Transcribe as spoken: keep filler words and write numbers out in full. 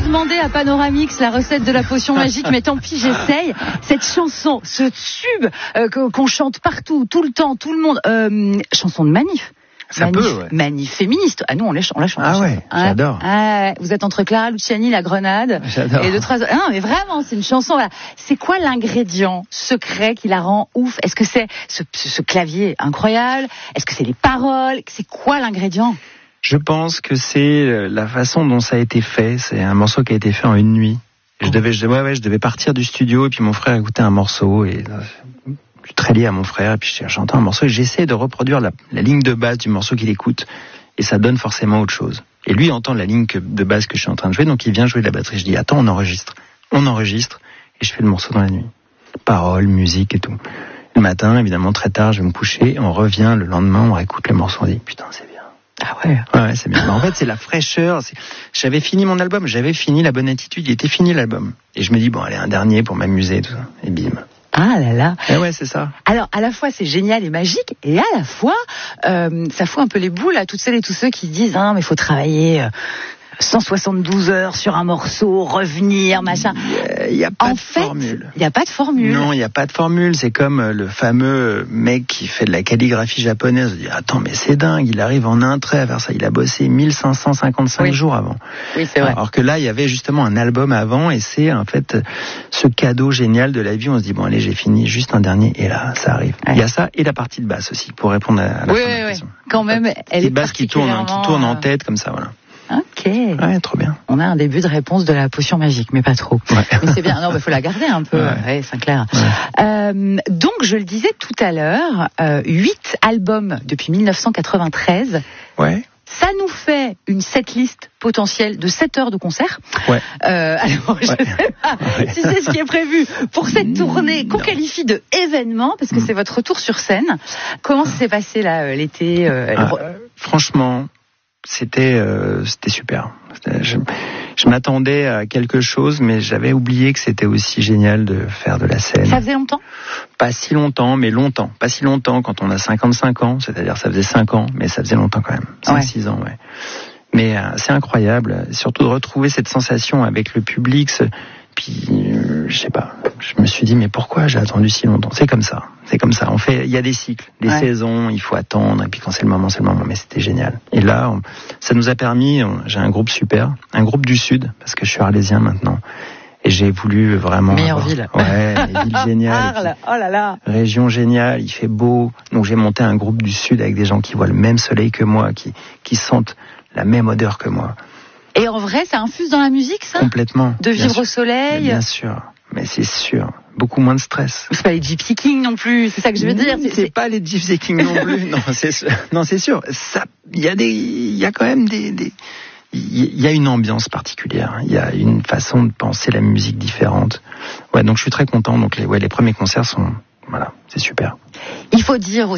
demandé à Panoramix la recette de la potion magique, mais tant pis, j'essaye. Cette chanson, ce tube euh, qu'on chante partout, tout le temps, tout le monde, euh, chanson de manif. Ça manif, peut, ouais. Manif féministe. Ah, nous, on la, on la chante. Ah ouais, hein, j'adore. Ah, vous êtes entre Clara Luciani, La Grenade. J'adore. Et deux, trois... Non, mais vraiment, c'est une chanson. Voilà. C'est quoi l'ingrédient secret qui la rend ouf? Est-ce que c'est ce, ce clavier incroyable? Est-ce que c'est les paroles? C'est quoi l'ingrédient? Je pense que c'est la façon dont ça a été fait. C'est un morceau qui a été fait en une nuit. Et je devais, je, ouais, ouais, je devais partir du studio et puis mon frère écoutait un morceau et je suis très lié à mon frère et puis j'entends un morceau et j'essaie de reproduire la, la ligne de base du morceau qu'il écoute et ça donne forcément autre chose. Et lui entend la ligne que, de base que je suis en train de jouer, donc il vient jouer de la batterie. Je dis attends, on enregistre, on enregistre et je fais le morceau dans la nuit. Paroles, musique et tout. Le matin, évidemment très tard, je vais me coucher, on revient le lendemain, on réécoute le morceau, on dit putain c'est bien. Ah ouais. Ouais, c'est bien. Mais en fait, c'est la fraîcheur. C'est... J'avais fini mon album, j'avais fini La Bonne Attitude, il était fini l'album. Et je me dis bon, allez, un dernier pour m'amuser, tout ça. Et bim. Ah là là. Et ouais, c'est ça. Alors, à la fois, c'est génial et magique, et à la fois, euh, ça fout un peu les boules à toutes celles et tous ceux qui disent, hein, mais il faut travailler euh, cent soixante-douze heures sur un morceau, revenir, machin. Il n'y a, a pas en de fait, formule. Il n'y a pas de formule. Non, il n'y a pas de formule. C'est comme le fameux mec qui fait de la calligraphie japonaise. Il dit, attends, mais c'est dingue, il arrive en un trait à faire ça. Il a bossé mille cinq cent cinquante-cinq oui. jours avant. Oui, c'est vrai. Alors que là, il y avait justement un album avant et c'est en fait ce cadeau génial de la vie. On se dit, bon, allez, j'ai fini, juste un dernier. Et là, ça arrive. Ouais. Il y a ça et la partie de basse aussi, pour répondre à la oui, fin oui, de la question. Oui, quand même, elle est basse qui tourne, qui tourne en tête comme ça, voilà. Ok. Ouais, trop bien. On a un début de réponse de la potion magique, mais pas trop. Ouais. Mais c'est bien. Non, mais faut la garder un peu. Ouais, ouais c'est clair. Ouais. Euh, donc, je le disais tout à l'heure, euh, huit albums depuis dix-neuf cent quatre-vingt-treize. Ouais. Ça nous fait une setlist potentielle de sept heures de concert. Ouais. Euh, alors, je ouais. sais pas ouais. si c'est ce qui est prévu pour cette tournée qu'on qualifie de événement, parce que mmh. c'est votre retour sur scène. Comment ça s'est passé là l'été euh, ah, euh, Franchement. C'était euh, c'était super. C'était, je, je m'attendais à quelque chose, mais j'avais oublié que c'était aussi génial de faire de la scène. Ça faisait longtemps ? Pas si longtemps, mais longtemps. Pas si longtemps quand on a cinquante-cinq ans, c'est-à-dire ça faisait cinq ans, mais ça faisait longtemps quand même. cinq six ouais. ans, ouais. Mais euh, c'est incroyable, surtout de retrouver cette sensation avec le public. Ce, puis, euh, je sais pas, je me suis dit, mais pourquoi j'ai attendu si longtemps ? C'est comme ça, c'est comme ça. On fait, il y a des cycles, des ouais. saisons, il faut attendre, et puis quand c'est le moment, c'est le moment. Mais c'était génial. Et là, on, ça nous a permis, on, j'ai un groupe super, un groupe du Sud, parce que je suis arlésien maintenant. Et j'ai voulu vraiment... Meilleure avoir, ville. Ouais, ville géniale. Arles, oh là là. Région géniale, il fait beau. Donc j'ai monté un groupe du Sud avec des gens qui voient le même soleil que moi, qui, qui sentent la même odeur que moi. Et en vrai, ça infuse dans la musique, ça ? Complètement. De vivre au soleil ? Bien sûr, mais c'est sûr. Beaucoup moins de stress. C'est pas les Gypsy Kings non plus, c'est ça que je veux non, dire. C'est, c'est pas les Gypsy Kings non plus. non, c'est sûr. Non, c'est sûr. Ça, il y a des, il y a quand même des, des, il y a une ambiance particulière. Il y a une façon de penser la musique différente. Ouais, donc je suis très content. Donc les, ouais, les premiers concerts sont, voilà, c'est super. Il faut dire